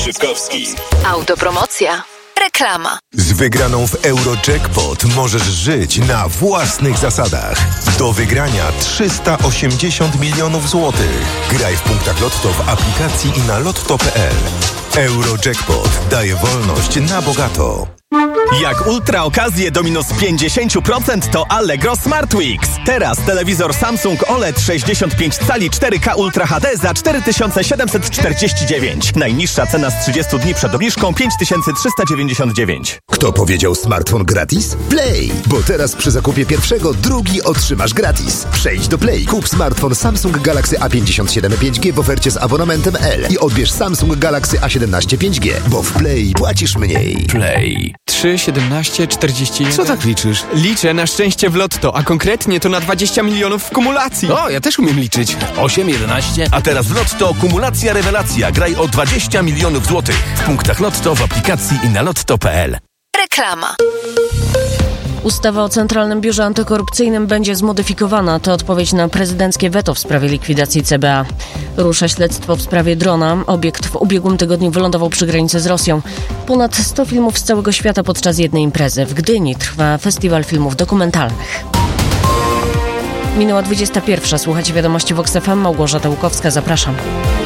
Grzybkowski. Autopromocja. Reklama. Z wygraną w Eurojackpot możesz żyć na własnych zasadach. Do wygrania 380 milionów złotych. Graj w punktach Lotto w aplikacji i na lotto.pl. Eurojackpot daje wolność na bogato. Jak ultra okazje do minus 50% to Allegro Smart Weeks. Teraz telewizor Samsung OLED 65 cali 4K Ultra HD za 4749. Najniższa cena z 30 dni przed obniżką 5399. Kto powiedział smartfon gratis? Play! Bo teraz przy zakupie pierwszego drugi otrzymasz gratis. Przejdź do Play, kup smartfon Samsung Galaxy A57 5G w ofercie z abonamentem L i odbierz Samsung Galaxy A17 5G, bo w Play płacisz mniej. Play. 3, 17, 41... Co tak liczysz? Liczę na szczęście w lotto, a konkretnie to na 20 milionów w kumulacji. O, ja też umiem liczyć. 8, 11... A teraz w Lotto kumulacja rewelacja. Graj o 20 milionów złotych. W punktach Lotto, w aplikacji i na lotto.pl. Reklama. Ustawa o Centralnym Biurze Antykorupcyjnym będzie zmodyfikowana. To odpowiedź na prezydenckie weto w sprawie likwidacji CBA. Rusza śledztwo w sprawie drona. Obiekt w ubiegłym tygodniu wylądował przy granicy z Rosją. Ponad 100 filmów z całego świata podczas jednej imprezy. W Gdyni trwa festiwal filmów dokumentalnych. Minęła 21. Słuchajcie wiadomości Vox FM. Małgorzata Łukowska, zapraszam.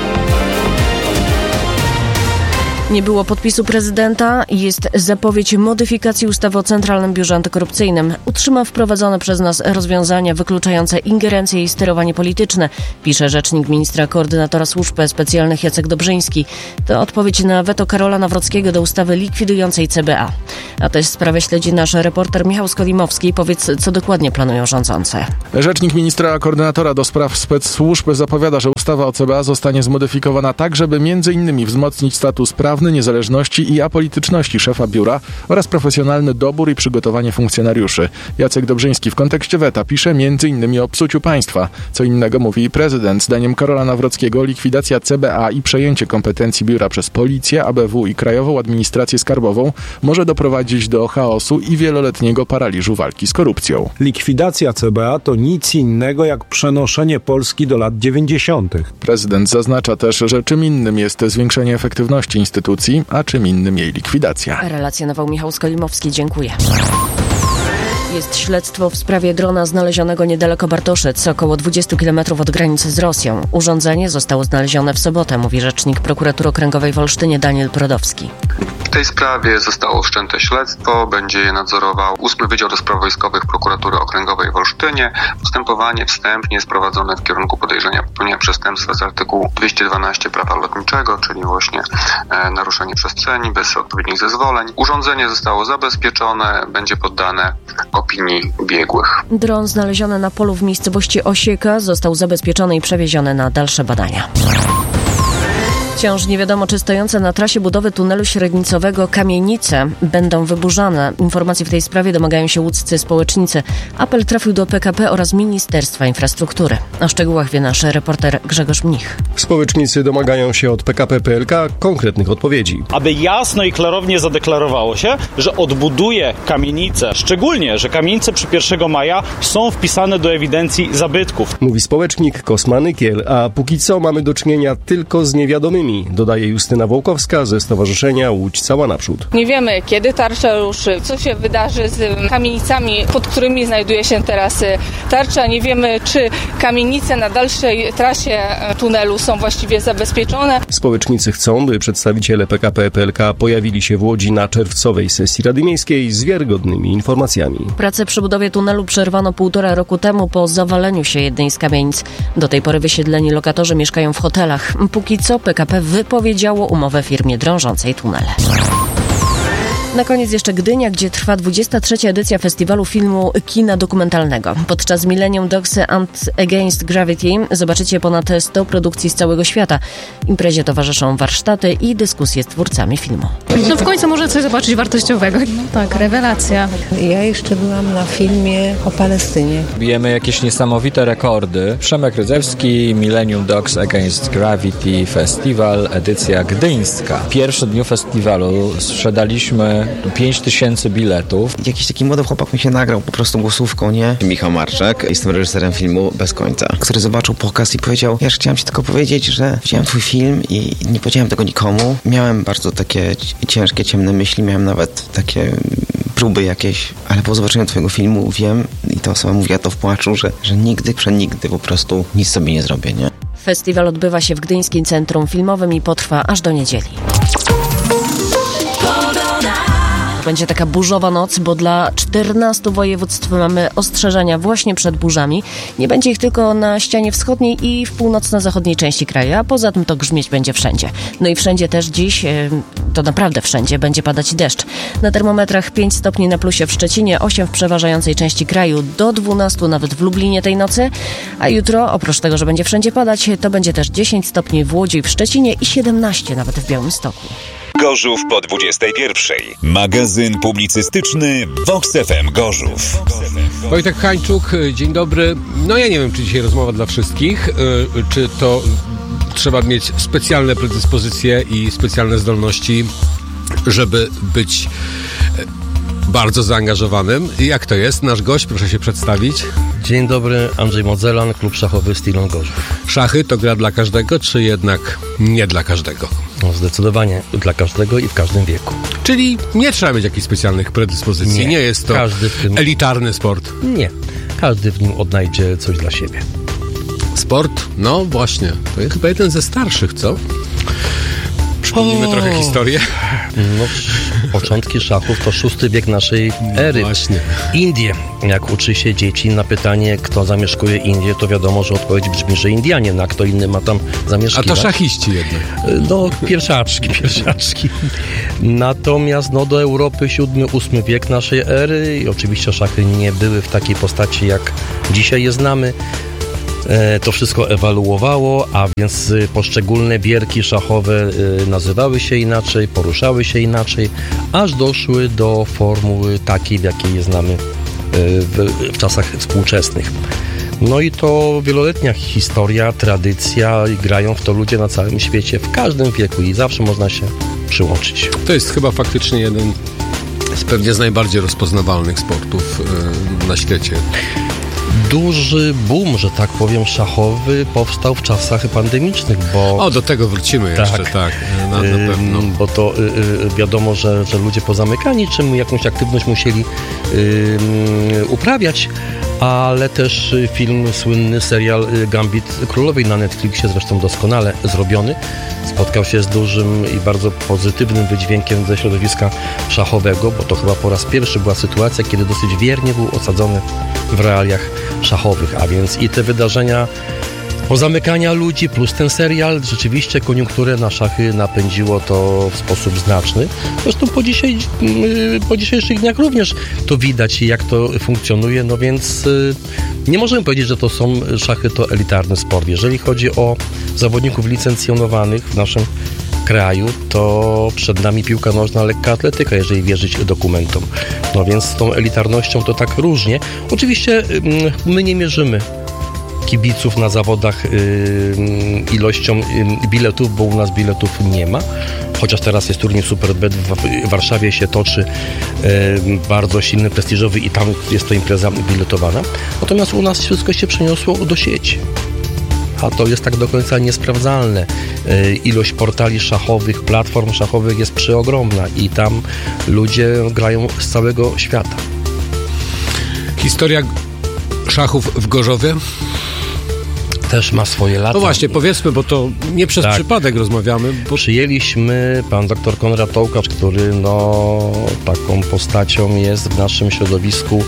Nie było podpisu prezydenta. Jest zapowiedź modyfikacji ustawy o Centralnym Biurze Antykorupcyjnym. Utrzyma wprowadzone przez nas rozwiązania wykluczające ingerencje i sterowanie polityczne, pisze rzecznik ministra koordynatora służb specjalnych Jacek Dobrzyński. To odpowiedź na weto Karola Nawrockiego do ustawy likwidującej CBA. A tę sprawę śledzi nasz reporter Michał Skolimowski. Powiedz, co dokładnie planują rządzący. Rzecznik ministra koordynatora do spraw specsłużb zapowiada, że ustawa o CBA zostanie zmodyfikowana tak, żeby m.in. wzmocnić status prawny, niezależności i apolityczności szefa biura oraz profesjonalny dobór i przygotowanie funkcjonariuszy. Jacek Dobrzyński w kontekście weta pisze m.in. o psuciu państwa. Co innego mówi prezydent. Zdaniem Karola Nawrockiego likwidacja CBA i przejęcie kompetencji biura przez Policję, ABW i Krajową Administrację Skarbową może doprowadzić do chaosu i wieloletniego paraliżu walki z korupcją. Likwidacja CBA to nic innego jak przenoszenie Polski do lat 90. Prezydent zaznacza też, że czym innym jest zwiększenie efektywności instytucji, a czym innym jej likwidacja. Relacjonował Michał Skolimowski. Dziękuję. Jest śledztwo w sprawie drona znalezionego niedaleko Bartoszyc, około 20 km od granicy z Rosją. Urządzenie zostało znalezione w sobotę, mówi rzecznik prokuratury okręgowej w Olsztynie Daniel Brodowski. W tej sprawie zostało wszczęte śledztwo, będzie je nadzorował 8 Wydział do Spraw Wojskowych Prokuratury Okręgowej w Olsztynie. Postępowanie wstępnie jest prowadzone w kierunku podejrzenia popełnienia przestępstwa z artykułu 212 prawa lotniczego, czyli właśnie naruszenie przestrzeni bez odpowiednich zezwoleń. Urządzenie zostało zabezpieczone, będzie poddane opinii biegłych. Dron znaleziony na polu w miejscowości Osieka został zabezpieczony i przewieziony na dalsze badania. Wciąż nie wiadomo, czy stojące na trasie budowy tunelu średnicowego kamienice będą wyburzane. Informacji w tej sprawie domagają się łódzcy społecznicy. Apel trafił do PKP oraz Ministerstwa Infrastruktury. O szczegółach wie nasz reporter Grzegorz Mnich. Społecznicy domagają się od PKP PLK konkretnych odpowiedzi. Aby jasno i klarownie zadeklarowało się, że odbuduje kamienice. Szczególnie, że kamienice przy 1 maja są wpisane do ewidencji zabytków. Mówi społecznik Kosma Nykiel, a póki co mamy do czynienia tylko z niewiadomymi, dodaje Justyna Wołkowska ze Stowarzyszenia Łódź Cała Naprzód. Nie wiemy, kiedy tarcza ruszy, co się wydarzy z kamienicami, pod którymi znajduje się teraz tarcza. Nie wiemy, czy kamienice na dalszej trasie tunelu są właściwie zabezpieczone. Społecznicy chcą, by przedstawiciele PKP PLK pojawili się w Łodzi na czerwcowej sesji Rady Miejskiej z wiarygodnymi informacjami. Pracę przy budowie tunelu przerwano 1,5 roku temu po zawaleniu się jednej z kamienic. Do tej pory wysiedleni lokatorzy mieszkają w hotelach. Póki co PKP wypowiedziało umowę firmie drążącej tunele. Na koniec jeszcze Gdynia, gdzie trwa 23. edycja festiwalu filmu kina dokumentalnego. Podczas Millennium Dogs and Against Gravity zobaczycie ponad 100 produkcji z całego świata. Imprezie towarzyszą warsztaty i dyskusje z twórcami filmu. No w końcu może coś zobaczyć wartościowego. No tak, rewelacja. Ja jeszcze byłam na filmie o Palestynie. Bijemy jakieś niesamowite rekordy. Przemek Rydzewski, Millennium Dogs Against Gravity Festival, edycja gdyńska. W pierwszym dniu festiwalu sprzedaliśmy 5000 biletów. Jakiś taki młody chłopak mi się nagrał po prostu głosówką, nie? Michał Marczak, jestem reżyserem filmu Bez końca, który zobaczył pokaz i powiedział: ja chciałem ci tylko powiedzieć, że widziałem twój film i nie powiedziałem tego nikomu. Miałem bardzo takie ciężkie, ciemne myśli, miałem nawet takie próby jakieś, ale po zobaczeniu twojego filmu wiem, i ta osoba mówiła to w płaczu, że nigdy, przenigdy po prostu nic sobie nie zrobię, nie? Festiwal odbywa się w Gdyńskim Centrum Filmowym i potrwa aż do niedzieli. Będzie taka burzowa noc, bo dla 14 województw mamy ostrzeżenia właśnie przed burzami. Nie będzie ich tylko na ścianie wschodniej i w północno-zachodniej części kraju, a poza tym to grzmieć będzie wszędzie. No i wszędzie też dziś, to naprawdę wszędzie, będzie padać deszcz. Na termometrach 5 stopni na plusie w Szczecinie, 8 w przeważającej części kraju, do 12 nawet w Lublinie tej nocy, a jutro, oprócz tego, że będzie wszędzie padać, to będzie też 10 stopni w Łodzi i w Szczecinie i 17 nawet w Białymstoku. Gorzów po 21. Magazyn publicystyczny Vox FM Gorzów. Wojtek Hańczuk, dzień dobry. No ja nie wiem, czy dzisiaj rozmowa dla wszystkich, czy to trzeba mieć specjalne predyspozycje i specjalne zdolności, żeby być bardzo zaangażowanym. Jak to jest? Nasz gość, proszę się przedstawić. Dzień dobry, Andrzej Modzelan, klub szachowy Stilon Gorzów. Szachy to gra dla każdego, czy jednak nie dla każdego? No zdecydowanie dla każdego i w każdym wieku. Czyli nie trzeba mieć jakichś specjalnych predyspozycji, nie jest to elitarny sport. Nie, każdy w nim odnajdzie coś dla siebie. Sport? No właśnie, to jest chyba jeden ze starszych, co? Przypomnijmy trochę historię. No, początki szachów to VI wiek naszej ery. Właśnie. Indie. Jak uczy się dzieci na pytanie, kto zamieszkuje Indię, to wiadomo, że odpowiedź brzmi, że Indianie, no a kto inny ma tam zamieszkiwać. A to szachiści jednak. No, pierwszaczki. Natomiast no, do Europy VII-VIII wiek naszej ery i oczywiście szachy nie były w takiej postaci, jak dzisiaj je znamy. To wszystko ewoluowało, a więc poszczególne bierki szachowe nazywały się inaczej, poruszały się inaczej, aż doszły do formuły takiej, w jakiej je znamy w czasach współczesnych. No i to wieloletnia historia, tradycja i grają w to ludzie na całym świecie, w każdym wieku i zawsze można się przyłączyć. To jest chyba faktycznie jeden pewnie z najbardziej rozpoznawalnych sportów na świecie. Duży boom, że tak powiem, szachowy powstał w czasach pandemicznych, bo... O, do tego wrócimy jeszcze, tak. Na pewno. Bo to wiadomo, że ludzie pozamykani, czym jakąś aktywność musieli uprawiać, ale też film, słynny serial Gambit Królowej na Netflixie, zresztą doskonale zrobiony, spotkał się z dużym i bardzo pozytywnym wydźwiękiem ze środowiska szachowego, bo to chyba po raz pierwszy była sytuacja, kiedy dosyć wiernie był osadzony w realiach szachowych, a więc i te wydarzenia pozamykania ludzi plus ten serial, rzeczywiście koniunkturę na szachy napędziło to w sposób znaczny. Zresztą po dzisiejszych dniach również to widać, jak to funkcjonuje, no więc nie możemy powiedzieć, że to są szachy, to elitarny sport. Jeżeli chodzi o zawodników licencjonowanych w naszym kraju, to przed nami piłka nożna, lekka atletyka, jeżeli wierzyć dokumentom. No więc z tą elitarnością to tak różnie. Oczywiście my nie mierzymy kibiców na zawodach ilością biletów, bo u nas biletów nie ma. Chociaż teraz jest turniej Superbet w Warszawie się toczy, bardzo silny, prestiżowy i tam jest to impreza biletowana. Natomiast u nas wszystko się przeniosło do sieci. A to jest tak do końca niesprawdzalne. Ilość portali szachowych, platform szachowych jest przeogromna i tam ludzie grają z całego świata. Historia szachów w Gorzowie też ma swoje lata. No właśnie, powiedzmy, bo to nie przez przypadek rozmawiamy. Bo... Przyjęliśmy pan dr Konrad Tołkacz, który taką postacią jest w naszym środowisku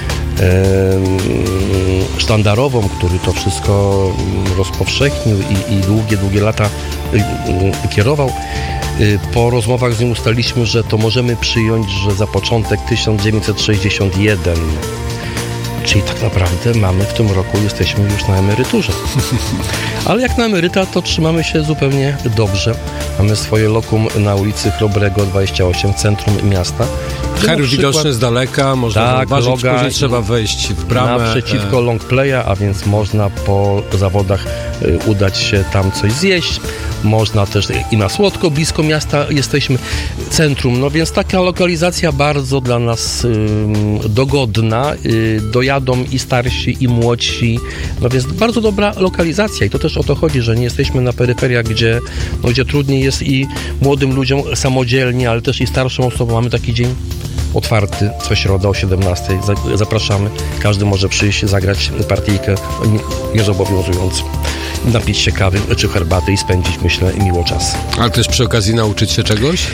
sztandarową, który to wszystko rozpowszechnił i długie lata kierował. Po rozmowach z nim ustaliliśmy, że to możemy przyjąć, że za początek 1961, Czyli tak naprawdę w tym roku jesteśmy już na emeryturze. Ale jak na emeryta, to trzymamy się zupełnie dobrze. Mamy swoje lokum na ulicy Chrobrego 28 w centrum miasta. Harry widoczny z daleka, można zauważyć, później trzeba wejść w bramę. Naprzeciwko long playa, a więc można po zawodach udać się tam coś zjeść. Można też i na słodko, blisko miasta jesteśmy, centrum. No więc taka lokalizacja bardzo dla nas dogodna. Dojadą i starsi, i młodsi. No więc bardzo dobra lokalizacja i to też o to chodzi, że nie jesteśmy na peryferiach, gdzie trudniej jest i młodym ludziom samodzielnie, ale też i starszym osobom. Mamy taki dzień otwarty, co środa o 17. Zapraszamy. Każdy może przyjść, zagrać partyjkę niezobowiązującą, napić się kawy czy herbaty i spędzić, myślę, miło czas. Ale też przy okazji nauczyć się czegoś?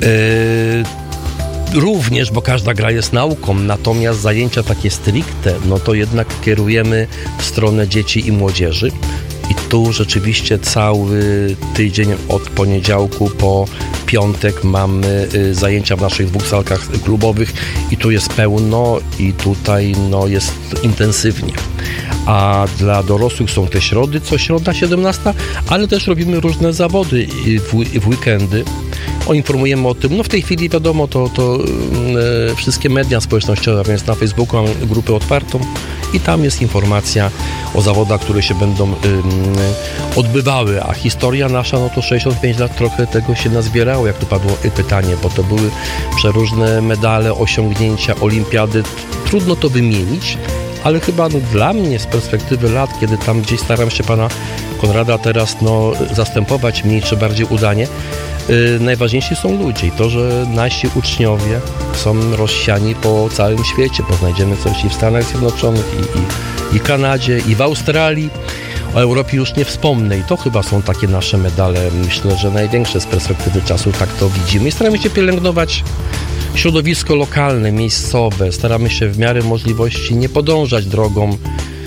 Również, bo każda gra jest nauką, natomiast zajęcia takie stricte, no to jednak kierujemy w stronę dzieci i młodzieży. I tu rzeczywiście cały tydzień od poniedziałku po piątek mamy zajęcia w naszych 2 salkach klubowych i tu jest pełno i tutaj jest intensywnie. A dla dorosłych są te środy, co środa 17, ale też robimy różne zawody w weekendy. Informujemy o tym. W tej chwili wiadomo, to wszystkie media społecznościowe, więc na Facebooku mamy grupę otwartą i tam jest informacja o zawodach, które się będą odbywały, a historia nasza, to 65 lat, trochę tego się nazbierało, jak tu padło pytanie, bo to były przeróżne medale, osiągnięcia, olimpiady. Trudno to wymienić, ale chyba dla mnie z perspektywy lat, kiedy tam gdzieś staram się pana Konrada teraz zastępować mniej czy bardziej udanie, najważniejsi są ludzie i to, że nasi uczniowie są rozsiani po całym świecie, bo znajdziemy coś i w Stanach Zjednoczonych, i Kanadzie, i w Australii. O Europie już nie wspomnę i to chyba są takie nasze medale, myślę, że największe z perspektywy czasu, tak to widzimy i staramy się pielęgnować środowisko lokalne, miejscowe, staramy się w miarę możliwości nie podążać drogą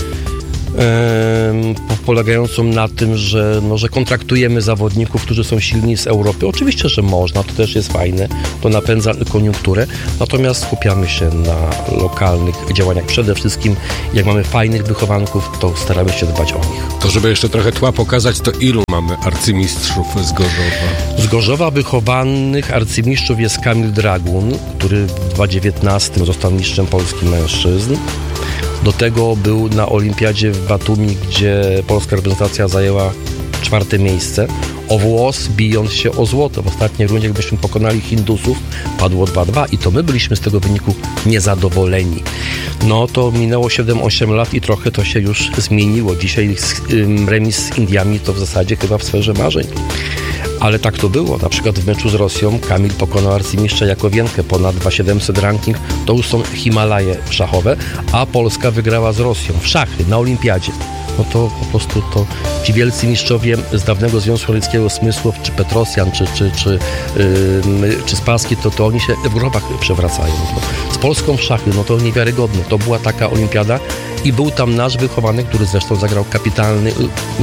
polegającą na tym, że kontraktujemy zawodników, którzy są silni z Europy. Oczywiście, że można, to też jest fajne, to napędza koniunkturę, natomiast skupiamy się na lokalnych działaniach. Przede wszystkim, jak mamy fajnych wychowanków, to staramy się dbać o nich. To żeby jeszcze trochę tła pokazać, to ilu mamy arcymistrzów z Gorzowa? Z Gorzowa wychowanych arcymistrzów jest Kamil Dragun, który w 2019 został mistrzem Polski mężczyzn. Do tego był na olimpiadzie w Batumi, gdzie polska reprezentacja zajęła 4. miejsce. O włos, bijąc się o złoto. W ostatniej rundzie, gdybyśmy pokonali Hindusów, padło 2-2 i to my byliśmy z tego wyniku niezadowoleni. To minęło 7-8 lat i trochę to się już zmieniło. Dzisiaj remis z Indiami to w zasadzie chyba w sferze marzeń. Ale tak to było. Na przykład w meczu z Rosją Kamil pokonał arcymistrza Jakowienkę, ponad 2700 ranking. To już są Himalaje szachowe, a Polska wygrała z Rosją w szachy na olimpiadzie. To po prostu ci wielcy mistrzowie z dawnego Związku Radzieckiego, Smysłow, czy Petrosjan, czy Spassky, to oni się w grobach przewracają. Z Polską w szachy, to niewiarygodne. To była taka olimpiada i był tam nasz wychowany, który zresztą zagrał kapitalny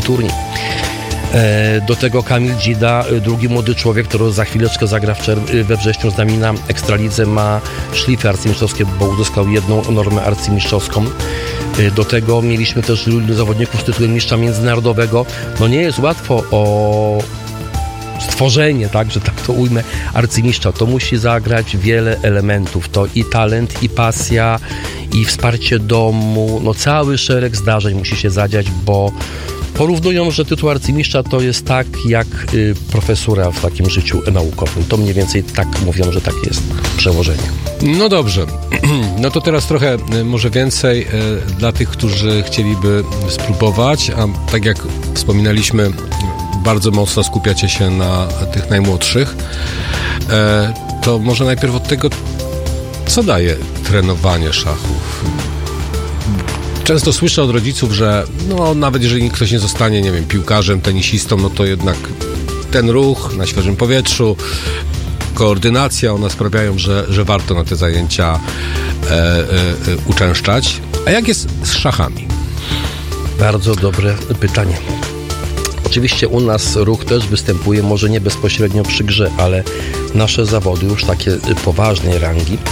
Do tego Kamil Dzida, drugi młody człowiek, który za chwileczkę zagra we wrześniu z nami na Ekstralidze, ma szlify arcymistrzowskie, bo uzyskał 1 normę arcymistrzowską. Do tego mieliśmy też zawodników z tytułem mistrza międzynarodowego. Nie jest łatwo o stworzenie, że tak to ujmę, arcymistrza. To musi zagrać wiele elementów. To i talent, i pasja, i wsparcie domu. Cały szereg zdarzeń musi się zadziać, bo porównują, że tytuł arcymistrza to jest tak jak profesura w takim życiu naukowym. To mniej więcej tak mówią, że tak jest przełożenie. No dobrze. To teraz trochę może więcej dla tych, którzy chcieliby spróbować, a tak jak wspominaliśmy, bardzo mocno skupiacie się na tych najmłodszych. To może najpierw od tego, co daje trenowanie szachów. Często słyszę od rodziców, że nawet jeżeli ktoś nie zostanie, piłkarzem, tenisistą, to jednak ten ruch na świeżym powietrzu, koordynacja, one sprawiają, że warto na te zajęcia uczęszczać. A jak jest z szachami? Bardzo dobre pytanie. Oczywiście u nas ruch też występuje, może nie bezpośrednio przy grze, ale nasze zawody już takie poważnej rangi,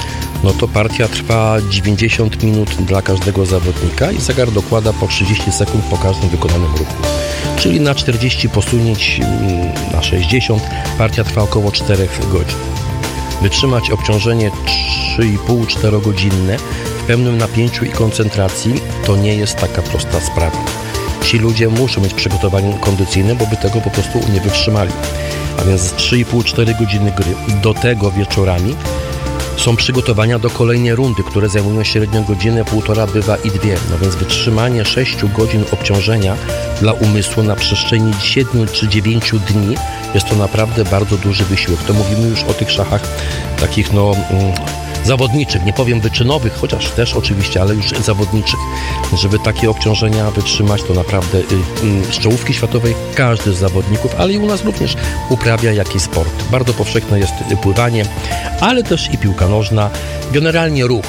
no to partia trwa 90 minut dla każdego zawodnika i zegar dokłada po 30 sekund po każdym wykonanym ruchu. Czyli na 40 posunięć na 60 partia trwa około 4 godzin. Wytrzymać obciążenie 3,5-4 godzinne w pełnym napięciu i koncentracji to nie jest taka prosta sprawa. Ci ludzie muszą mieć przygotowanie kondycyjne, bo by tego po prostu nie wytrzymali. A więc 3,5-4 godziny gry. Do tego wieczorami są przygotowania do kolejnej rundy, które zajmują średnio godzinę, półtora, bywa i 2. No więc wytrzymanie 6 godzin obciążenia dla umysłu na przestrzeni 7 czy 9 dni jest to naprawdę bardzo duży wysiłek. To mówimy już o tych szachach takich zawodniczych, nie powiem wyczynowych, chociaż też oczywiście, ale już zawodniczych. Żeby takie obciążenia wytrzymać, to naprawdę z czołówki światowej każdy z zawodników, ale i u nas również uprawia jakiś sport. Bardzo powszechne jest pływanie, ale też i piłka nożna, generalnie ruch.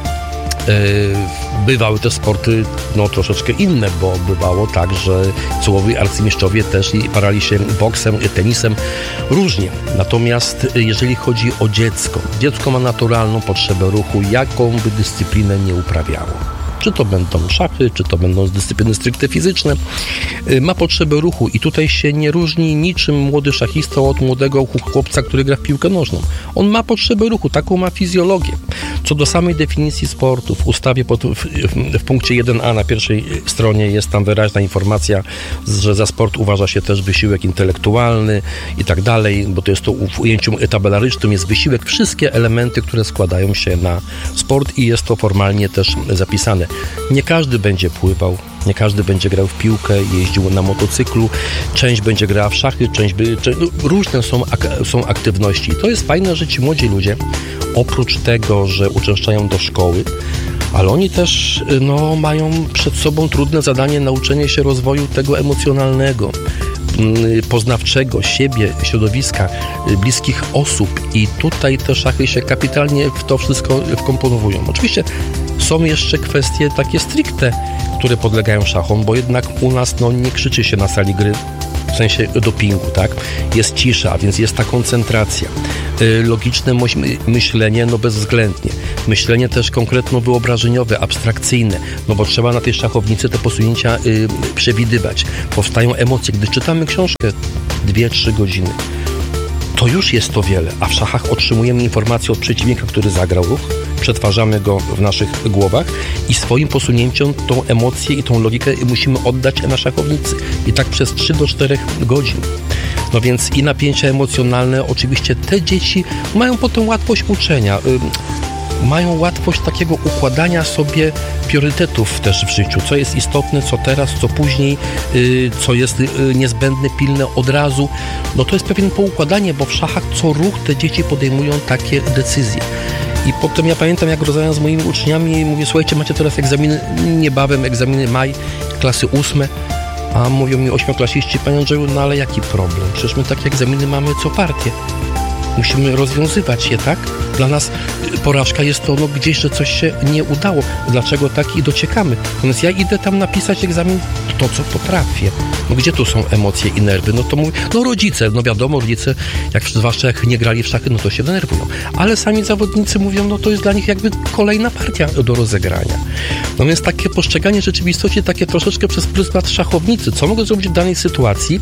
Bywały te sporty troszeczkę inne, bo bywało tak, że czołowi arcymistrzowie też i parali się boksem, tenisem, różnie. Natomiast jeżeli chodzi o dziecko ma naturalną potrzebę ruchu, jaką by dyscyplinę nie uprawiało. Czy to będą szachy, czy to będą dyscypliny stricte fizyczne, ma potrzebę ruchu i tutaj się nie różni niczym młody szachista od młodego chłopca, który gra w piłkę nożną. On ma potrzebę ruchu, taką ma fizjologię. Co do samej definicji sportu, w ustawie w punkcie 1a na pierwszej stronie jest tam wyraźna informacja, że za sport uważa się też wysiłek intelektualny i tak dalej, bo to jest to w ujęciu tabelarycznym jest wysiłek, wszystkie elementy, które składają się na sport i jest to formalnie też zapisane. Nie każdy będzie pływał, nie każdy będzie grał w piłkę, jeździł na motocyklu, część będzie grała w szachy, różne są aktywności. I to jest fajne, że ci młodzi ludzie, oprócz tego, że uczęszczają do szkoły, ale oni też mają przed sobą trudne zadanie nauczenia się rozwoju tego emocjonalnego, poznawczego siebie, środowiska, bliskich osób i tutaj te szachy się kapitalnie w to wszystko wkomponowują. Oczywiście są jeszcze kwestie takie stricte, które podlegają szachom, bo jednak u nas nie krzyczy się na sali gry, w sensie dopingu, tak? Jest cisza, a więc jest ta koncentracja. Logiczne myślenie, bezwzględnie. Myślenie też konkretno-wyobrażeniowe, abstrakcyjne, bo trzeba na tej szachownicy te posunięcia przewidywać. Powstają emocje. Gdy czytamy książkę 2-3 godziny, to już jest to wiele, a w szachach otrzymujemy informację od przeciwnika, który zagrał ruch, przetwarzamy go w naszych głowach i swoim posunięciem tą emocję i tą logikę musimy oddać na szachownicy. I tak przez 3-4 godzin. No więc i napięcia emocjonalne, oczywiście te dzieci mają potem łatwość uczenia, mają łatwość takiego układania sobie priorytetów też w życiu, co jest istotne, co teraz, co później, co jest niezbędne, pilne od razu. To jest pewien poukładanie, bo w szachach co ruch te dzieci podejmują takie decyzje. I potem ja pamiętam, jak rozmawiam z moimi uczniami, mówię, słuchajcie, macie teraz egzaminy, niebawem egzaminy maj, klasy 8, a mówią mi 8-klasiści, panie Andrzeju, ale jaki problem? Przecież my takie egzaminy mamy co partię. Musimy rozwiązywać je, tak? Dla nas porażka jest to gdzieś, że coś się nie udało. Dlaczego tak i dociekamy? Więc ja idę tam napisać egzamin to, co potrafię. Gdzie tu są emocje i nerwy? To mówię, rodzice, wiadomo, rodzice, zwłaszcza jak nie grali w szachy, to się denerwują. Ale sami zawodnicy mówią, to jest dla nich jakby kolejna partia do rozegrania. Więc takie postrzeganie rzeczywistości, takie troszeczkę przez pryzmat szachownicy. Co mogę zrobić w danej sytuacji?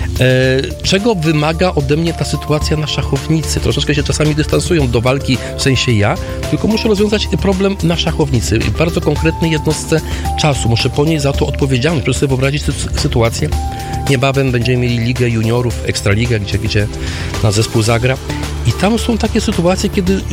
Czego wymaga ode mnie ta sytuacja na szachownicy? Troszeczkę się czasami dystansują do walki, w sensie ja, tylko muszę rozwiązać problem na szachownicy. W bardzo konkretnej jednostce czasu. Muszę ponieść za to odpowiedzialność. Proszę sobie wyobrazić sytuację. Niebawem będziemy mieli Ligę Juniorów, Ekstraligę, gdzie nasz zespół zagra. I tam są takie sytuacje, kiedy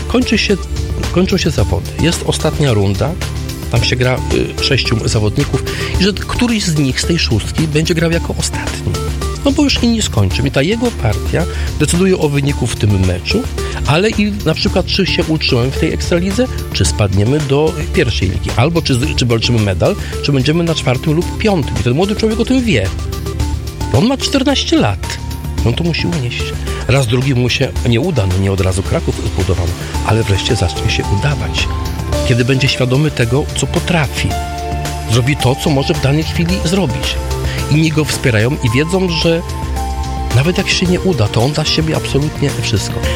kończą się zawody. Jest ostatnia runda, tam się gra 6 zawodników i że któryś z nich, z tej 6, będzie grał jako ostatni. Bo już inni skończą. I ta jego partia decyduje o wyniku w tym meczu, ale i na przykład, czy się uczymy w tej Ekstralidze, czy spadniemy do pierwszej ligi. Albo czy walczymy medal, czy będziemy na 4. lub 5. I ten młody człowiek o tym wie. On ma 14 lat. To musi unieść. Raz drugi mu się nie uda. Nie od razu Kraków zbudowano, ale wreszcie zacznie się udawać. Kiedy będzie świadomy tego, co potrafi. Zrobi to, co może w danej chwili zrobić. Inni go wspierają i wiedzą, że nawet jak się nie uda, to on da z siebie absolutnie wszystko.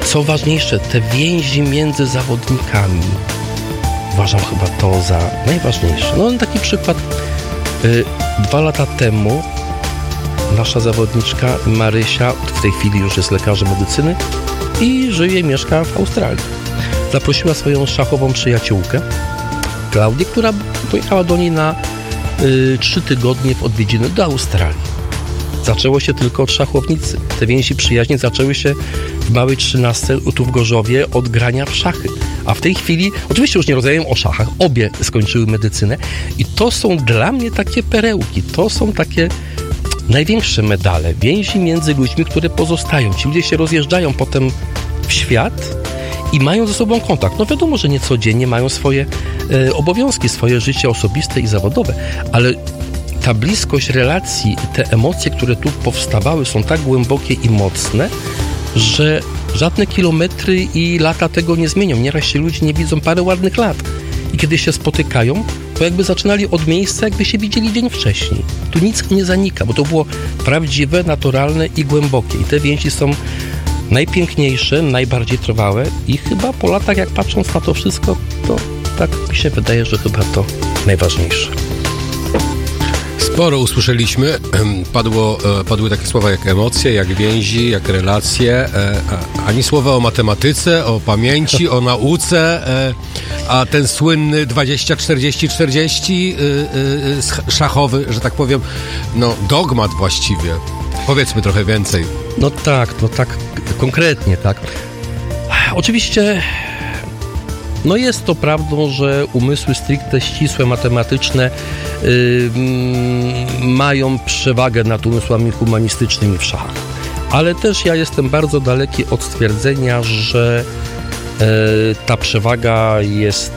co ważniejsze, te więzi między zawodnikami. Uważam chyba to za najważniejsze. No taki przykład. 2 lata temu nasza zawodniczka Marysia, w tej chwili już jest lekarzem medycyny i żyje, mieszka w Australii. Zaprosiła swoją szachową przyjaciółkę, Klaudię, która pojechała do niej na 3 tygodnie w odwiedziny do Australii. Zaczęło się tylko od szachownicy. Te więzi przyjaźni zaczęły się w małej 13 tu w Gorzowie od grania w szachy. A w tej chwili, oczywiście już nie rozmawiają o szachach, obie skończyły medycynę i to są dla mnie takie perełki, to są takie największe medale, więzi między ludźmi, które pozostają. Ci ludzie się rozjeżdżają potem w świat i mają ze sobą kontakt. No wiadomo, że nie codziennie mają swoje obowiązki, swoje życie osobiste i zawodowe, ale ta bliskość relacji, te emocje, które tu powstawały, są tak głębokie i mocne, że żadne kilometry i lata tego nie zmienią. Nieraz się ludzie nie widzą parę ładnych lat. I kiedy się spotykają, to jakby zaczynali od miejsca, jakby się widzieli dzień wcześniej. Tu nic nie zanika, bo to było prawdziwe, naturalne i głębokie. I te więzi są najpiękniejsze, najbardziej trwałe i chyba po latach, jak patrząc na to wszystko, to tak mi się wydaje, że chyba to najważniejsze. Sporo usłyszeliśmy. Padły takie słowa jak emocje, jak więzi, jak relacje. Ani słowa o matematyce, o pamięci, o nauce. A ten słynny 20-40-40 szachowy, że tak powiem, no dogmat właściwie. Powiedzmy trochę więcej. No tak konkretnie, tak. Oczywiście no jest to prawdą, że umysły stricte ścisłe, matematyczne mają przewagę nad umysłami humanistycznymi w szachach. Ale też ja jestem bardzo daleki od stwierdzenia, że ta przewaga jest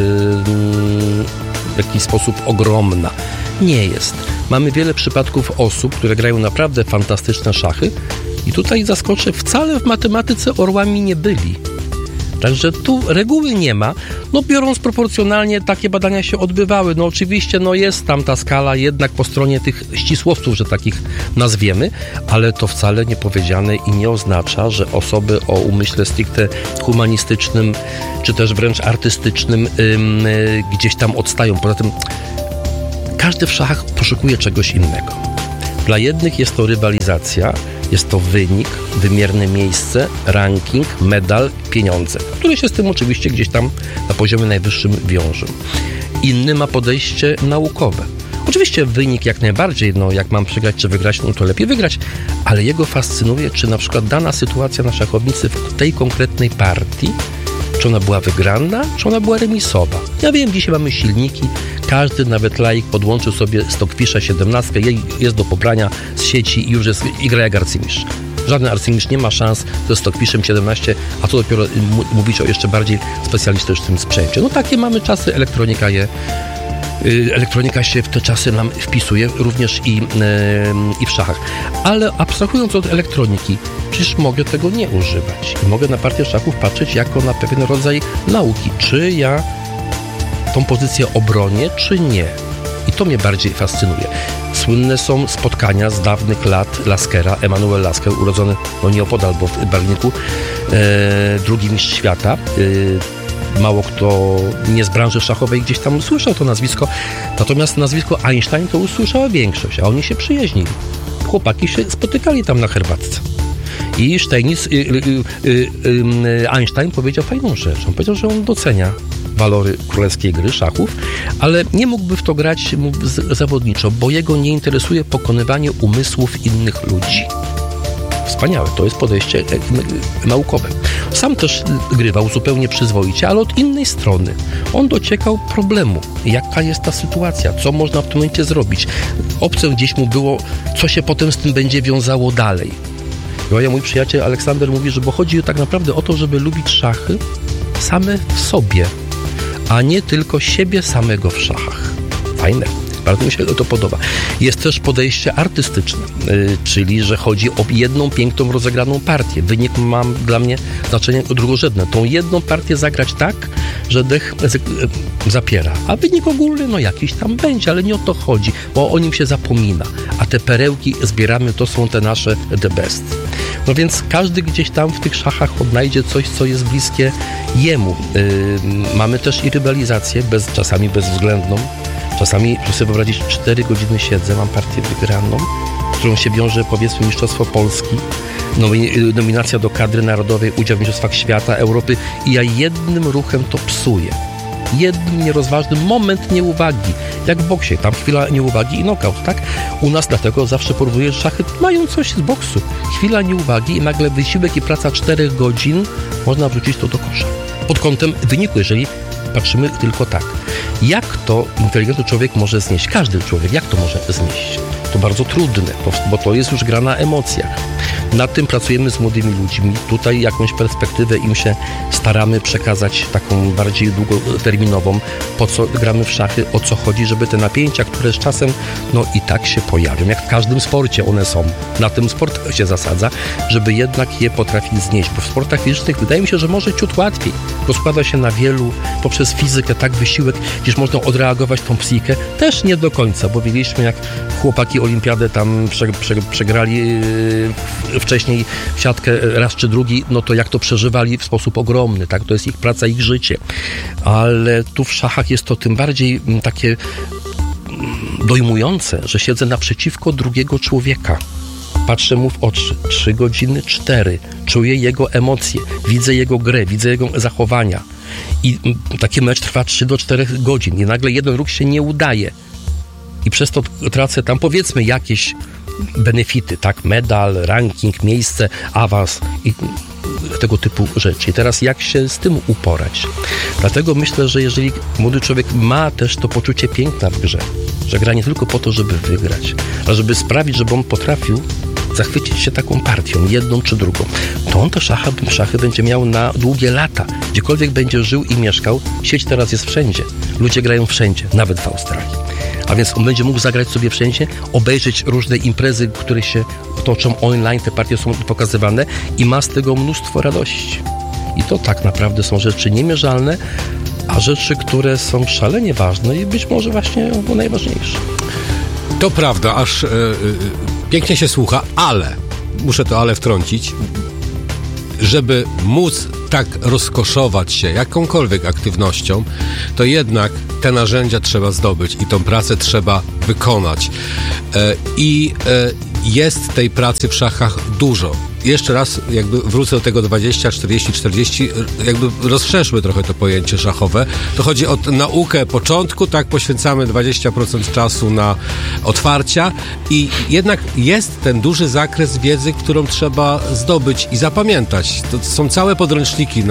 w jakiś sposób ogromna. Nie jest. Mamy wiele przypadków osób, które grają naprawdę fantastyczne szachy i tutaj zaskoczę, wcale w matematyce orłami nie byli. Także tu reguły nie ma. No biorąc proporcjonalnie takie badania się odbywały. No oczywiście jest tam ta skala jednak po stronie tych ścisłowców, że takich nazwiemy, ale to wcale nie powiedziane i nie oznacza, że osoby o umyśle stricte humanistycznym czy też wręcz artystycznym gdzieś tam odstają. Poza tym każdy w szachach poszukuje czegoś innego. Dla jednych jest to rywalizacja, jest to wynik, wymierne miejsce, ranking, medal, pieniądze, które się z tym oczywiście gdzieś tam na poziomie najwyższym wiążą. Inny ma podejście naukowe. Oczywiście wynik jak najbardziej, jak mam przegrać czy wygrać, to lepiej wygrać, ale jego fascynuje, czy na przykład dana sytuacja na szachownicy w tej konkretnej partii, czy ona była wygrana, czy ona była remisowa. Ja wiem, dzisiaj mamy silniki, każdy, nawet laik, podłączył sobie Stockfisha 17, jest do pobrania z sieci i już jest i gra jak arcymistrz. Żaden arcymistrz nie ma szans ze Stockfishem 17, a to dopiero mówić o jeszcze bardziej specjalistycznym sprzęcie. Takie mamy czasy, elektronika się w te czasy nam wpisuje, również i w szachach. Ale abstrahując od elektroniki, przecież mogę tego nie używać. I mogę na partię szachów patrzeć jako na pewien rodzaj nauki. Czy ja tą pozycję obronię, czy nie. I to mnie bardziej fascynuje. Słynne są spotkania z dawnych lat Laskera, Emanuel Lasker, urodzony nieopodal, bo w Berlinku, drugi mistrz świata. Mało kto nie z branży szachowej gdzieś tam usłyszał to nazwisko, natomiast nazwisko Einstein to usłyszała większość, a oni się przyjaźnili. Chłopaki się spotykali tam na herbatce. I Einstein powiedział fajną rzecz. On powiedział, że on docenia walory królewskiej gry, szachów, ale nie mógłby w to grać zawodniczo, bo jego nie interesuje pokonywanie umysłów innych ludzi. Wspaniałe, to jest podejście naukowe. Sam też grywał zupełnie przyzwoicie, ale od innej strony. On dociekał problemu, jaka jest ta sytuacja, co można w tym momencie zrobić. Obce gdzieś mu było, co się potem z tym będzie wiązało dalej. Mój przyjaciel Aleksander mówi, że bo chodzi tak naprawdę o to, żeby lubić szachy same w sobie, a nie tylko siebie samego w szachach. Fajne. Bardzo mi się to podoba. Jest też podejście artystyczne, czyli że chodzi o jedną piękną, rozegraną partię. Wynik ma dla mnie znaczenie drugorzędne. Tą jedną partię zagrać tak, że dech zapiera. A wynik ogólny, no jakiś tam będzie, ale nie o to chodzi, bo o nim się zapomina. A te perełki zbieramy, to są te nasze the best. No więc każdy gdzieś tam w tych szachach odnajdzie coś, co jest bliskie jemu. Mamy też i rywalizację, czasami bezwzględną. Czasami, proszę sobie wyobrazić, 4 godziny siedzę, mam partię wygraną, z którą się wiąże, powiedzmy, Mistrzostwo Polski, nominacja do kadry narodowej, udział w Mistrzostwach Świata, Europy i ja jednym ruchem to psuję. Jednym nierozważnym moment nieuwagi. Jak w boksie, tam chwila nieuwagi i knockout, tak? U nas dlatego zawsze porównuję, że szachy mają coś z boksu. Chwila nieuwagi i nagle wysiłek i praca 4 godzin, można wrzucić to do kosza. Pod kątem wyniku, jeżeli patrzymy tylko tak. Jak to inteligentny człowiek może znieść? Każdy człowiek, jak to może znieść? To bardzo trudne, bo to jest już gra na emocjach. Nad tym pracujemy z młodymi ludźmi. Tutaj jakąś perspektywę im się staramy przekazać, taką bardziej długoterminową, po co gramy w szachy, o co chodzi, żeby te napięcia, które z czasem i tak się pojawią, jak w każdym sporcie one są. Na tym sport się zasadza, żeby jednak je potrafić znieść, bo w sportach fizycznych wydaje mi się, że może ciut łatwiej. Rozkłada się na wielu, poprzez fizykę, tak wysiłek, gdzieś można odreagować tą psychikę. Też nie do końca, bo widzieliśmy, jak chłopaki olimpiadę tam przegrali wcześniej w siatkę raz czy drugi, no to jak to przeżywali w sposób ogromny, tak? To jest ich praca, ich życie. Ale tu w szachach jest to tym bardziej takie dojmujące, że siedzę naprzeciwko drugiego człowieka. Patrzę mu w oczy, 3 godziny, 4. Czuję jego emocje, widzę jego grę, widzę jego zachowania. I taki mecz trwa 3 do 4 godzin i nagle jeden ruch się nie udaje. I przez to tracę tam, powiedzmy, jakieś benefity, tak? Medal, ranking, miejsce, awans i tego typu rzeczy. I teraz jak się z tym uporać? Dlatego myślę, że jeżeli młody człowiek ma też to poczucie piękna w grze, że gra nie tylko po to, żeby wygrać, ale żeby sprawić, żeby on potrafił zachwycić się taką partią, jedną czy drugą, to on te szachy będzie miał na długie lata. Gdziekolwiek będzie żył i mieszkał, sieć teraz jest wszędzie. Ludzie grają wszędzie, nawet w Australii. A więc on będzie mógł zagrać sobie wszędzie, obejrzeć różne imprezy, które się toczą online, te partie są pokazywane i ma z tego mnóstwo radości. I to tak naprawdę są rzeczy niemierzalne, a rzeczy, które są szalenie ważne i być może właśnie najważniejsze. To prawda, aż pięknie się słucha, ale, muszę to ale wtrącić, żeby móc tak rozkoszować się jakąkolwiek aktywnością, to jednak te narzędzia trzeba zdobyć i tą pracę trzeba wykonać. Jest tej pracy w szachach dużo. Jeszcze raz jakby wrócę do tego 20, 40, 40, jakby rozszerzmy trochę to pojęcie szachowe. To chodzi o naukę początku, tak, poświęcamy 20% czasu na otwarcia i jednak jest ten duży zakres wiedzy, którą trzeba zdobyć i zapamiętać. To są całe podręczniki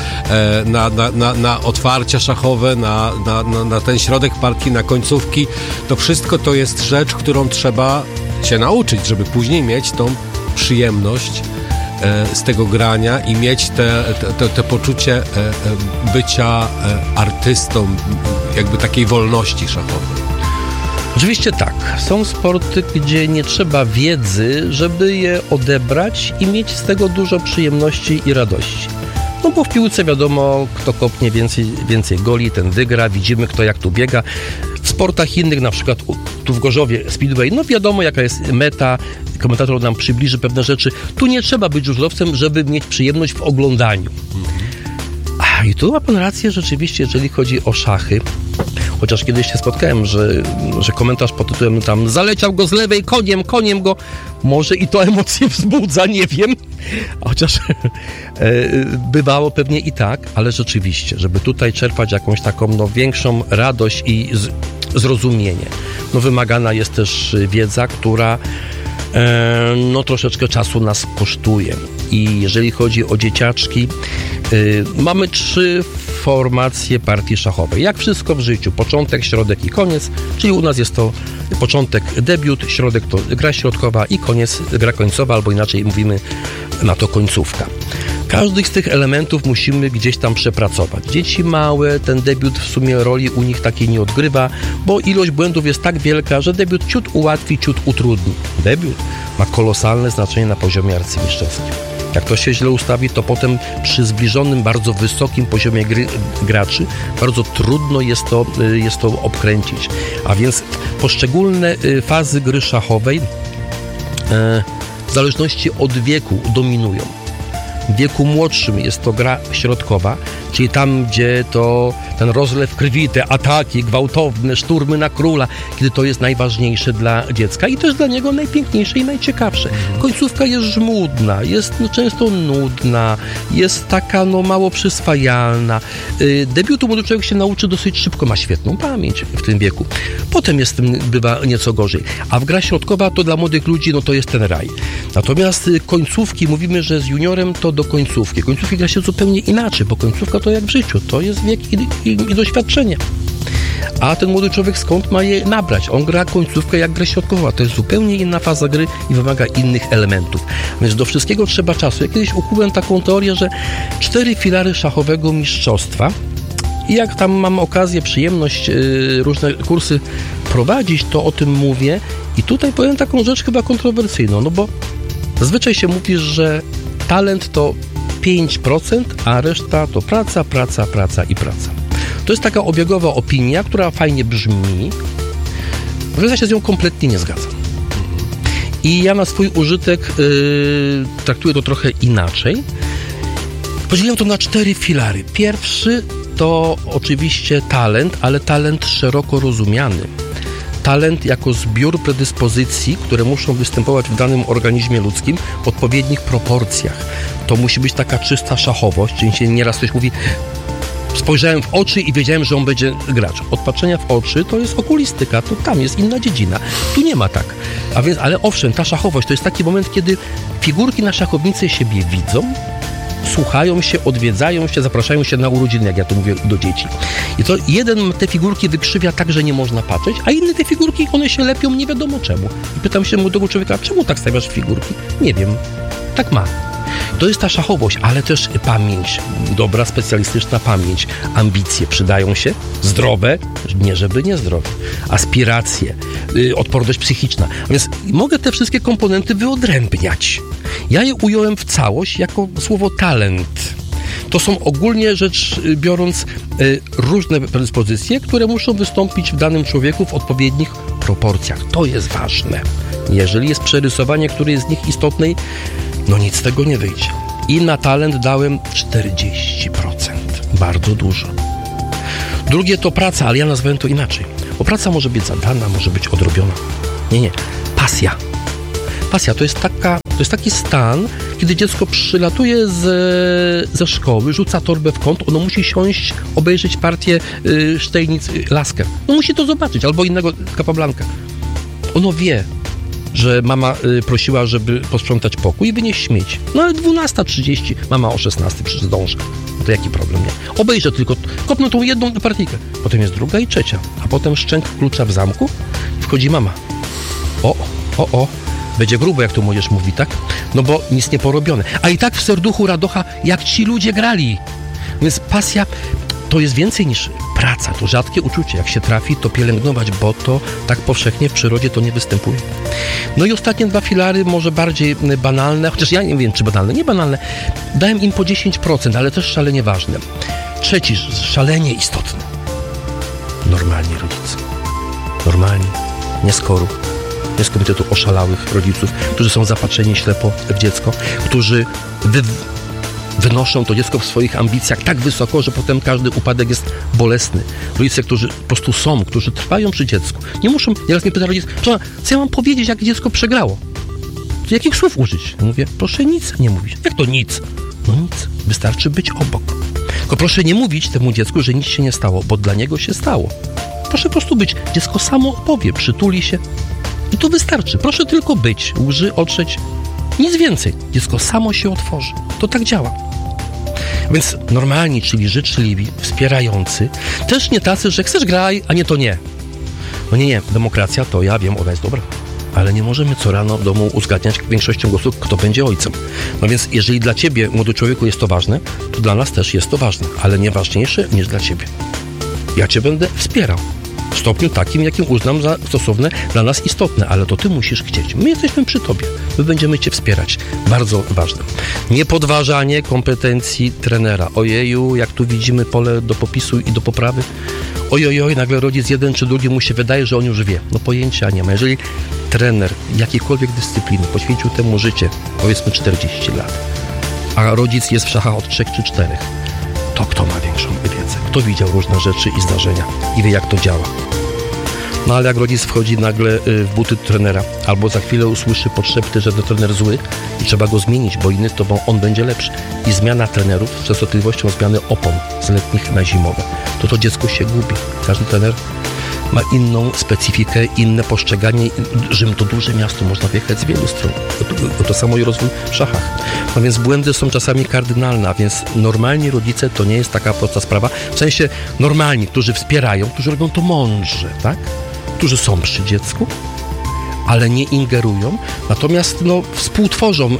na otwarcia szachowe, na ten środek partii, na końcówki. To wszystko to jest rzecz, którą trzeba się nauczyć, żeby później mieć tą przyjemność z tego grania i mieć te poczucie bycia artystą, jakby takiej wolności szachowej. Oczywiście tak. Są sporty, gdzie nie trzeba wiedzy, żeby je odebrać i mieć z tego dużo przyjemności i radości. No bo w piłce wiadomo, kto kopnie więcej goli, ten wygra, widzimy kto jak tu biega. W sportach innych, na przykład tu w Gorzowie Speedway, no wiadomo jaka jest meta, komentator nam przybliży pewne rzeczy. Tu nie trzeba być żużlowcem, żeby mieć przyjemność w oglądaniu. I tu ma pan rację rzeczywiście, jeżeli chodzi o szachy. Chociaż kiedyś się spotkałem, że komentarz pod tytułem tam zaleciał go z lewej koniem go, może i to emocje wzbudza, nie wiem. Chociaż bywało pewnie i tak, ale rzeczywiście, żeby tutaj czerpać jakąś taką większą radość i zrozumienie. Wymagana jest też wiedza, która troszeczkę czasu nas kosztuje. I jeżeli chodzi o dzieciaczki, mamy 3 formacje partii szachowej. Jak wszystko w życiu. Początek, środek i koniec. Czyli u nas jest to początek debiut, środek to gra środkowa i koniec gra końcowa, albo inaczej mówimy na to końcówka. Każdy z tych elementów musimy gdzieś tam przepracować. Dzieci małe, ten debiut w sumie roli u nich takiej nie odgrywa, bo ilość błędów jest tak wielka, że debiut ciut ułatwi, ciut utrudni. Debiut ma kolosalne znaczenie na poziomie arcymistrzowskim. Jak to się źle ustawi, to potem przy zbliżonym, bardzo wysokim poziomie gry graczy bardzo trudno jest to obkręcić. A więc poszczególne fazy gry szachowej w zależności od wieku dominują. W wieku młodszym jest to gra środkowa, czyli tam, gdzie to ten rozlew krwi, te ataki gwałtowne, szturmy na króla, kiedy to jest najważniejsze dla dziecka i też dla niego najpiękniejsze i najciekawsze. Końcówka jest żmudna, jest często nudna, jest taka mało przyswajalna. Debiutu młody człowiek się nauczy dosyć szybko, ma świetną pamięć w tym wieku. Potem bywa nieco gorzej. A w gra środkowa to dla młodych ludzi to jest ten raj. Natomiast końcówki, mówimy, że z juniorem to do końcówki. Końcówki gra się zupełnie inaczej, bo końcówka to jak w życiu, to jest wiek i doświadczenie. A ten młody człowiek skąd ma je nabrać? On gra końcówkę jak gra środkowa. To jest zupełnie inna faza gry i wymaga innych elementów. Więc do wszystkiego trzeba czasu. Ja kiedyś ukułem taką teorię, że 4 filary szachowego mistrzostwa i jak tam mam okazję, przyjemność różne kursy prowadzić, to o tym mówię. I tutaj powiem taką rzecz chyba kontrowersyjną, bo zazwyczaj się mówi, że talent to 5%, a reszta to praca, praca, praca i praca. To jest taka obiegowa opinia, która fajnie brzmi, ale ja się z nią kompletnie nie zgadzam. I ja na swój użytek traktuję to trochę inaczej. Podzieliłem to na 4 filary. Pierwszy to oczywiście talent, ale talent szeroko rozumiany. Talent jako zbiór predyspozycji, które muszą występować w danym organizmie ludzkim w odpowiednich proporcjach. To musi być taka czysta szachowość, czyli się nieraz ktoś mówi, spojrzałem w oczy i wiedziałem, że on będzie gracz. Od patrzenia w oczy to jest okulistyka, to tam jest inna dziedzina. Tu nie ma tak. A więc, ale owszem, ta szachowość to jest taki moment, kiedy figurki na szachownicy siebie widzą, słuchają się, odwiedzają się, zapraszają się na urodziny, jak ja to mówię do dzieci. I to jeden te figurki wykrzywia tak, że nie można patrzeć, a inne te figurki, one się lepią nie wiadomo czemu. I pytam się młodego człowieka, czemu tak stawiasz figurki? Nie wiem. Tak ma. To jest ta szachowość, ale też pamięć, dobra, specjalistyczna pamięć. Ambicje przydają się, zdrowe, nie żeby niezdrowe, aspiracje, odporność psychiczna. A więc mogę te wszystkie komponenty wyodrębniać. Ja je ująłem w całość jako słowo talent. To są ogólnie rzecz biorąc różne predyspozycje, które muszą wystąpić w danym człowieku w odpowiednich proporcjach. To jest ważne. Jeżeli jest przerysowanie którejś z nich istotnej, nic z tego nie wyjdzie. I na talent dałem 40%. Bardzo dużo. Drugie to praca, ale ja nazwałem to inaczej. Bo praca może być zadana, może być odrobiona. Nie. Pasja. Pasja to jest taki stan, kiedy dziecko przylatuje ze szkoły, rzuca torbę w kąt, ono musi siąść, obejrzeć partię Sztejnic Laskę. Musi to zobaczyć, albo innego Capablanca. Ono wie, że mama prosiła, żeby posprzątać pokój i wynieść śmieci. Ale 12:30, mama o 16:00 zdąży. To jaki problem, nie? Obejrzę tylko, kopnę tą jedną partyjkę. Potem jest druga i trzecia. A potem szczęk klucza w zamku, wchodzi mama. Będzie grubo, jak to młodzież mówi, tak? Bo nic nie porobione. A i tak w serduchu radocha, jak ci ludzie grali. Więc pasja to jest więcej niż praca. To rzadkie uczucie. Jak się trafi, to pielęgnować, bo to tak powszechnie w przyrodzie to nie występuje. I ostatnie 2 filary, może bardziej banalne, chociaż ja nie wiem, czy banalne, nie banalne. Dałem im po 10%, ale też szalenie ważne. Trzeci, szalenie istotny. Normalni rodzice. Normalni, nie z koru. Nie z komitetu oszalałych rodziców, którzy są zapatrzeni ślepo w dziecko, którzy wynoszą to dziecko w swoich ambicjach tak wysoko, że potem każdy upadek jest bolesny. Rodzice, którzy po prostu są, którzy trwają przy dziecku. Nie muszą, nieraz mnie pyta rodzic, co ja mam powiedzieć, jak dziecko przegrało? Jakich słów użyć? Mówię, proszę nic nie mówić. Jak to nic? Nic. Wystarczy być obok. Tylko proszę nie mówić temu dziecku, że nic się nie stało, bo dla niego się stało. Proszę po prostu być. Dziecko samo powie, przytuli się. I to wystarczy. Proszę tylko być, łzy otrzeć. Nic więcej. Dziecko samo się otworzy. To tak działa. Więc normalni, czyli życzliwi, wspierający. Też nie tacy, że chcesz graj, a nie to nie. Nie. Demokracja to ja wiem, ona jest dobra. ale nie możemy co rano w domu uzgadniać większością głosów, kto będzie ojcem. No więc jeżeli dla ciebie, młody człowieku, jest to ważne, to dla nas też jest to ważne, ale nie ważniejsze niż dla ciebie. Ja cię będę wspierał w stopniu takim, jakim uznam za stosowne, dla nas istotne, ale to ty musisz chcieć. My jesteśmy przy tobie. My będziemy cię wspierać. Bardzo ważne. Niepodważanie kompetencji trenera. Ojeju, jak tu widzimy pole do popisu i do poprawy. Ojojoj, nagle rodzic jeden czy drugi mu się wydaje, że on już wie. No pojęcia nie ma. Jeżeli trener jakiejkolwiek dyscypliny poświęcił temu życie, powiedzmy 40 lat, a rodzic jest w szachach od 3 czy 4, to kto ma większą wiedzę? Kto widział różne rzeczy i zdarzenia i wie, jak to działa? No ale jak rodzic wchodzi nagle w buty trenera, albo za chwilę usłyszy podszepty, że to trener zły i trzeba go zmienić, bo inny to on będzie lepszy. I zmiana trenerów z częstotliwością zmiany opon z letnich na zimowe, to dziecko się gubi. Każdy trener ma inną specyfikę, inne postrzeganie. Rzym to duże miasto, można wjechać z wielu stron. To samo i rozwój w szachach. No więc błędy są czasami kardynalne, a więc normalni rodzice to nie jest taka prosta sprawa. W sensie normalni, którzy wspierają, którzy robią to mądrze, tak? Którzy są przy dziecku, ale nie ingerują, natomiast współtworzą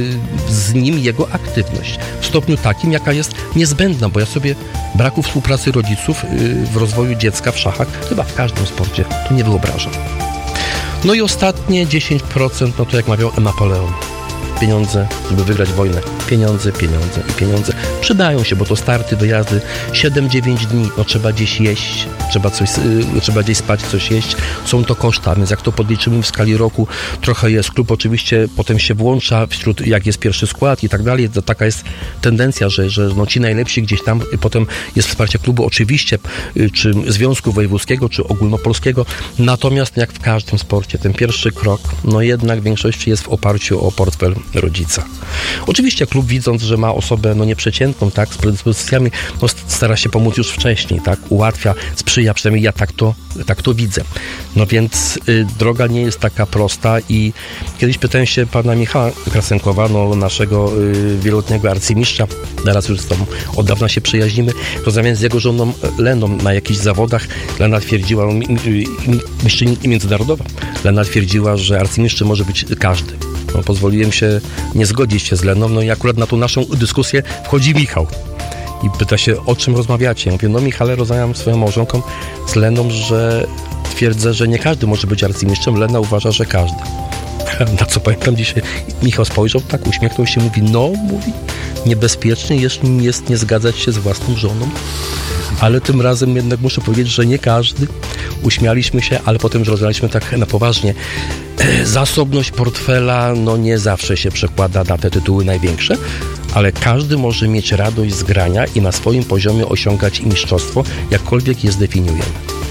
z nim jego aktywność w stopniu takim, jaka jest niezbędna, bo ja sobie braku współpracy rodziców w rozwoju dziecka w szachach, chyba w każdym sporcie, to nie wyobrażam. No i ostatnie 10%, no to jak mawiał Napoleon. Pieniądze, żeby wygrać wojnę. Pieniądze, pieniądze i pieniądze. Przydają się, bo to starty, wyjazdy, 7-9 dni, no trzeba gdzieś jeść, trzeba gdzieś spać, coś jeść. Są to koszta, więc jak to podliczymy w skali roku, trochę jest. Klub oczywiście potem się włącza wśród, jak jest pierwszy skład i tak dalej. To taka jest tendencja, że ci najlepsi gdzieś tam, potem jest wsparcie klubu oczywiście, czy Związku Wojewódzkiego, czy ogólnopolskiego. Natomiast jak w każdym sporcie, ten pierwszy krok, no jednak w większości jest w oparciu o portfel rodzica. Oczywiście klub, widząc, że ma osobę nieprzeciętną, tak, z predyspozycjami, stara się pomóc już wcześniej, tak, ułatwia, sprzyja, przynajmniej ja tak to widzę. No więc droga nie jest taka prosta i kiedyś pytałem się pana Michała Krasenkowa, naszego wieloletniego arcymistrza, teraz już od dawna się przyjaźnimy, rozmawiając z jego żoną Leną na jakichś zawodach, Lena twierdziła, mistrzyni międzynarodowa, Lena twierdziła, że arcymistrzem może być każdy. No, pozwoliłem się nie zgodzić się z Leną, no i akurat na tą naszą dyskusję wchodzi Michał i pyta się, o czym rozmawiacie. Ja mówię, Michale, rozmawiam z swoją małżonką, z Leną, że twierdzę, że nie każdy może być arcymistrzem, Lena uważa, że każdy. Na co pamiętam dzisiaj, Michał spojrzał, tak uśmiechnął się, mówi, niebezpiecznie jest nie zgadzać się z własną żoną, ale tym razem jednak muszę powiedzieć, że nie każdy. Uśmialiśmy się, ale potem już rozmawialiśmy tak na poważnie. Zasobność portfela, nie zawsze się przekłada na te tytuły największe, ale każdy może mieć radość z grania i na swoim poziomie osiągać mistrzostwo, jakkolwiek je zdefiniujemy.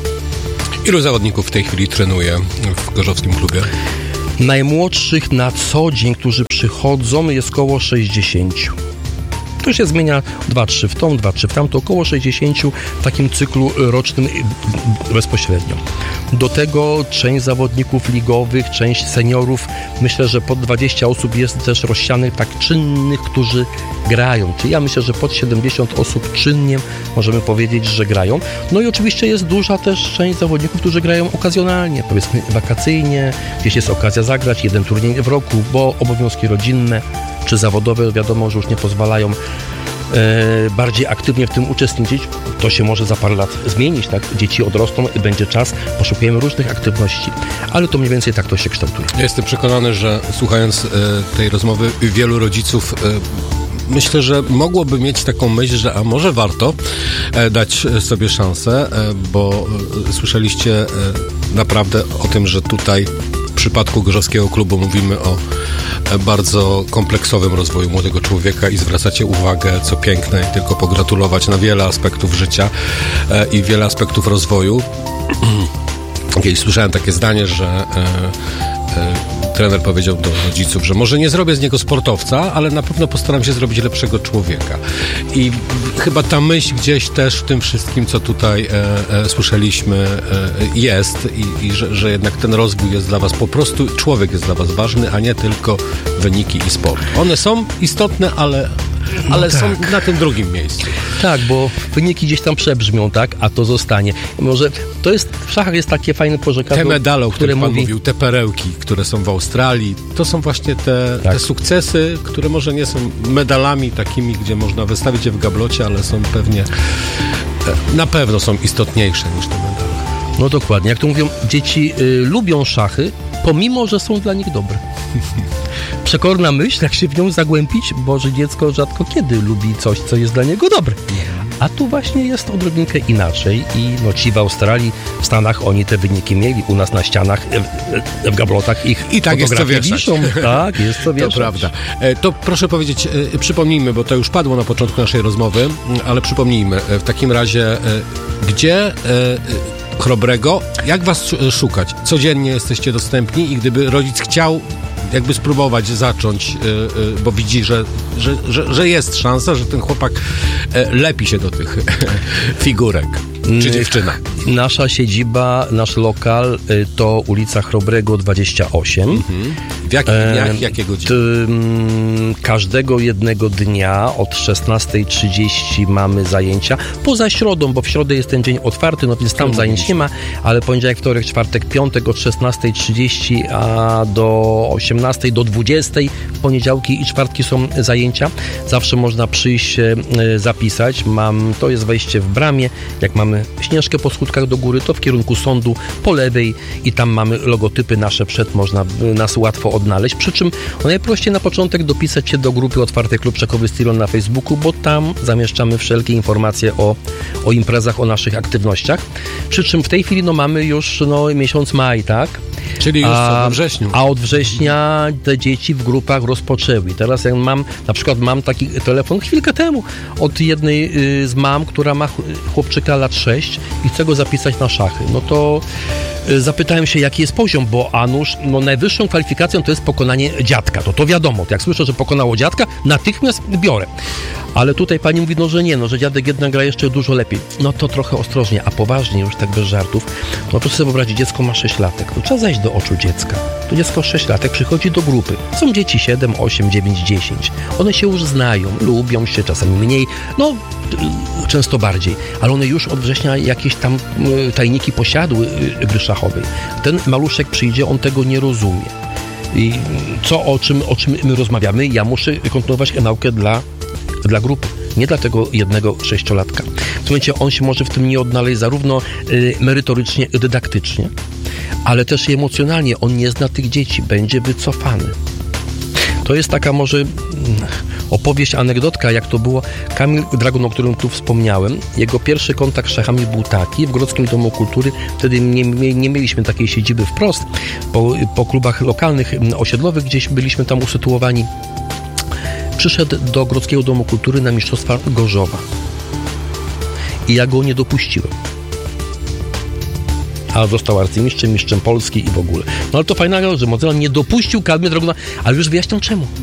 Ilu zawodników w tej chwili trenuje w gorzowskim klubie? Najmłodszych na co dzień, którzy przychodzą, jest około 60. To się zmienia 2-3 w tą, 2-3 w tamto, około 60 w takim cyklu rocznym bezpośrednio. Do tego część zawodników ligowych, część seniorów, myślę, że pod 20 osób jest też rozsianych tak czynnych, którzy grają. Czyli ja myślę, że pod 70 osób czynnie możemy powiedzieć, że grają. No i oczywiście jest duża też część zawodników, którzy grają okazjonalnie, powiedzmy wakacyjnie, gdzieś jest okazja zagrać, jeden turniej w roku, bo obowiązki rodzinne czy zawodowe, wiadomo, że już nie pozwalają bardziej aktywnie w tym uczestniczyć. To się może za parę lat zmienić, tak? Dzieci odrosną, będzie czas, poszukujemy różnych aktywności, ale to mniej więcej tak to się kształtuje. Ja jestem przekonany, że słuchając tej rozmowy wielu rodziców myślę, że mogłoby mieć taką myśl, że a może warto dać sobie szansę, bo słyszeliście naprawdę o tym, że tutaj w przypadku gorzowskiego klubu mówimy o bardzo kompleksowym rozwoju młodego człowieka i zwracacie uwagę, co piękne, i tylko pogratulować na wiele aspektów życia i wiele aspektów rozwoju. Kiedyś słyszałem takie zdanie, że trener powiedział do rodziców, że może nie zrobię z niego sportowca, ale na pewno postaram się zrobić lepszego człowieka. I chyba ta myśl gdzieś też w tym wszystkim, co tutaj słyszeliśmy, jest i że jednak ten rozwój jest dla was, po prostu człowiek jest dla was ważny, a nie tylko wyniki i sport. One są istotne, ale ale są na tym drugim miejscu. Tak, bo wyniki gdzieś tam przebrzmią, tak, a to zostanie. Może to jest, w szachach jest takie fajne porzekadło, te medale, o których pan mówi... mówił, te perełki, które są w Australii, to są właśnie te sukcesy, które może nie są medalami takimi, gdzie można wystawić je w gablocie, ale są pewnie, na pewno są istotniejsze niż te medale. No dokładnie, jak to mówią, dzieci lubią szachy, pomimo, że są dla nich dobre. Przekorna myśl, jak się w nią zagłębić, bo że dziecko rzadko kiedy lubi coś, co jest dla niego dobre. A tu właśnie jest odrobinkę inaczej i ci w Australii, w Stanach oni te wyniki mieli, u nas na ścianach, w gablotach ich i tak jest co wieszać. Wiszą. Tak, jest co wieszać. To prawda. To proszę powiedzieć, przypomnijmy, bo to już padło na początku naszej rozmowy, ale przypomnijmy, w takim razie, gdzie Chrobrego, jak was szukać? Codziennie jesteście dostępni i gdyby rodzic chciał jakby spróbować zacząć, bo widzi, że jest szansa, że ten chłopak lepi się do tych figurek, czy dziewczyna. Nasza siedziba, nasz lokal to ulica Chrobrego 28. W jakich dniach, jakie godziny? Każdego jednego dnia od 16:30 mamy zajęcia, poza środą, bo w środę jest ten dzień otwarty, no więc tam zajęć nie ma, ale poniedziałek, wtorek, czwartek, piątek od 16:30 a do 18, do 20 w poniedziałki i czwartki są zajęcia. Zawsze można przyjść się zapisać. To jest wejście w bramie. Jak mamy Śnieżkę po schodkach do góry, to w kierunku sądu po lewej i tam mamy logotypy nasze można nas łatwo odnaleźć. Przy czym najprościej na początek dopisać się do grupy Otwarty Klub Szachowy Styron na Facebooku, bo tam zamieszczamy wszelkie informacje o imprezach, o naszych aktywnościach. Przy czym w tej chwili mamy już miesiąc maj, tak? Czyli już we wrześniu. A od września te dzieci w grupach rozpoczęły. Teraz jak mam taki telefon chwilkę temu od jednej z mam, która ma chłopczyka lat 6 i chce go zapisać na szachy. No to zapytałem się, jaki jest poziom, bo najwyższą kwalifikacją to jest pokonanie dziadka. To wiadomo. Jak słyszę, że pokonało dziadka, natychmiast biorę. Ale tutaj pani mówi, że nie, że dziadek jednak gra jeszcze dużo lepiej. No to trochę ostrożnie, a poważnie już tak bez żartów. No proszę sobie wyobrazić, dziecko ma 6 latek. To trzeba zejść do oczu dziecka. To dziecko 6 latek przychodzi do grupy. Są dzieci 7, 8, 9, 10. One się już znają, lubią się, czasem mniej, często bardziej. Ale one już od września jakieś tam tajniki posiadły gry szachowej. Ten maluszek przyjdzie, on tego nie rozumie. I o czym my rozmawiamy? Ja muszę kontynuować naukę dla grupy, nie dla tego jednego 6-latka. W tym momencie on się może w tym nie odnaleźć zarówno merytorycznie, dydaktycznie, ale też i emocjonalnie. On nie zna tych dzieci, będzie wycofany. To jest taka może opowieść, anegdotka, jak to było. Kamil Dragun, o którym tu wspomniałem, jego pierwszy kontakt z szachami był taki, w Grodzkim Domu Kultury, wtedy nie mieliśmy takiej siedziby wprost, po klubach lokalnych, osiedlowych, gdzieś byliśmy tam usytuowani. Przyszedł do Grodzkiego Domu Kultury na mistrzostwa Gorzowa. I ja go nie dopuściłem. A został arcymistrzem, mistrzem Polski i w ogóle. No ale to fajna rzecz, że Mozilla nie dopuścił Kamila Draguna, ale już wyjaśniam czemu.